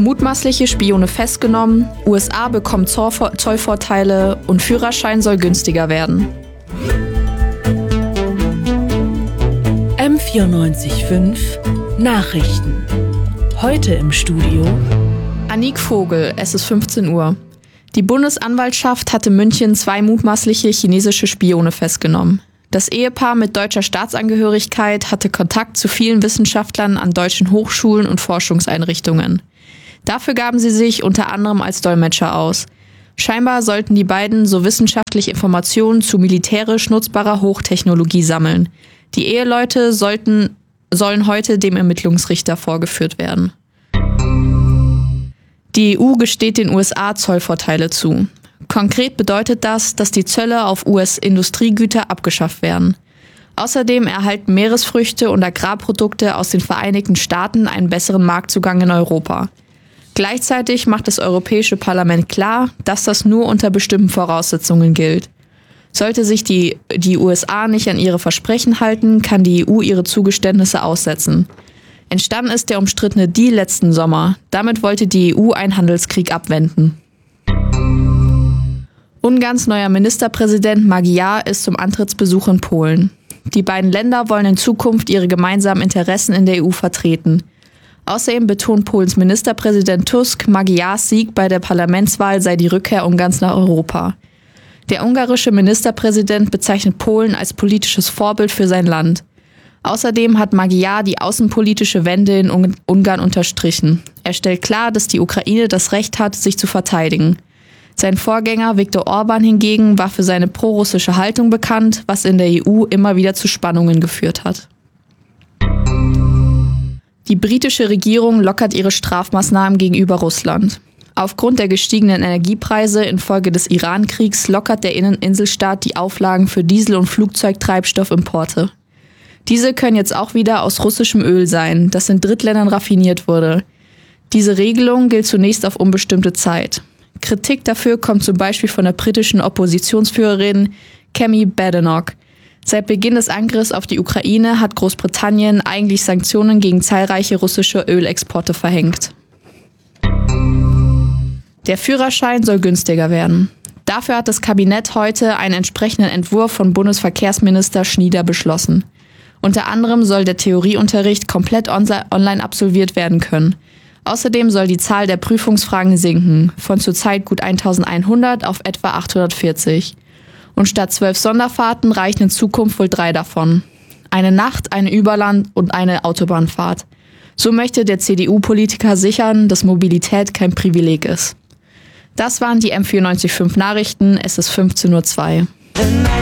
Mutmaßliche Spione festgenommen, USA bekommt Zollvorteile und Führerschein soll günstiger werden. M94.5 Nachrichten. Heute im Studio Anik Vogel, es ist 15 Uhr. Die Bundesanwaltschaft hatte München 2 mutmaßliche chinesische Spione festgenommen. Das Ehepaar mit deutscher Staatsangehörigkeit hatte Kontakt zu vielen Wissenschaftlern an deutschen Hochschulen und Forschungseinrichtungen. Dafür gaben sie sich unter anderem als Dolmetscher aus. Scheinbar sollten die beiden so wissenschaftliche Informationen zu militärisch nutzbarer Hochtechnologie sammeln. Die Eheleute sollen heute dem Ermittlungsrichter vorgeführt werden. Die EU gesteht den USA Zollvorteile zu. Konkret bedeutet das, dass die Zölle auf US-Industriegüter abgeschafft werden. Außerdem erhalten Meeresfrüchte und Agrarprodukte aus den Vereinigten Staaten einen besseren Marktzugang in Europa. Gleichzeitig macht das Europäische Parlament klar, dass das nur unter bestimmten Voraussetzungen gilt. Sollte sich die USA nicht an ihre Versprechen halten, kann die EU ihre Zugeständnisse aussetzen. Entstanden ist der umstrittene Deal letzten Sommer. Damit wollte die EU einen Handelskrieg abwenden. Ungarns neuer Ministerpräsident Magyar ist zum Antrittsbesuch in Polen. Die beiden Länder wollen in Zukunft ihre gemeinsamen Interessen in der EU vertreten. Außerdem betont Polens Ministerpräsident Tusk, Magyars Sieg bei der Parlamentswahl sei die Rückkehr Ungarns nach Europa. Der ungarische Ministerpräsident bezeichnet Polen als politisches Vorbild für sein Land. Außerdem hat Magyar die außenpolitische Wende in Ungarn unterstrichen. Er stellt klar, dass die Ukraine das Recht hat, sich zu verteidigen. Sein Vorgänger Viktor Orbán hingegen war für seine prorussische Haltung bekannt, was in der EU immer wieder zu Spannungen geführt hat. Die britische Regierung lockert ihre Strafmaßnahmen gegenüber Russland. Aufgrund der gestiegenen Energiepreise infolge des Iran-Kriegs lockert der Inselstaat die Auflagen für Diesel- und Flugzeugtreibstoffimporte. Diese können jetzt auch wieder aus russischem Öl sein, das in Drittländern raffiniert wurde. Diese Regelung gilt zunächst auf unbestimmte Zeit. Kritik dafür kommt zum Beispiel von der britischen Oppositionsführerin Kemi Badenoch. Seit Beginn des Angriffs auf die Ukraine hat Großbritannien eigentlich Sanktionen gegen zahlreiche russische Ölexporte verhängt. Der Führerschein soll günstiger werden. Dafür hat das Kabinett heute einen entsprechenden Entwurf von Bundesverkehrsminister Schnieder beschlossen. Unter anderem soll der Theorieunterricht komplett online absolviert werden können. Außerdem soll die Zahl der Prüfungsfragen sinken, von zurzeit gut 1100 auf etwa 840. Und statt 12 Sonderfahrten reichen in Zukunft wohl 3 davon. Eine Nacht, eine Überland- und eine Autobahnfahrt. So möchte der CDU-Politiker sichern, dass Mobilität kein Privileg ist. Das waren die M94.5 Nachrichten, es ist 15:02 Uhr.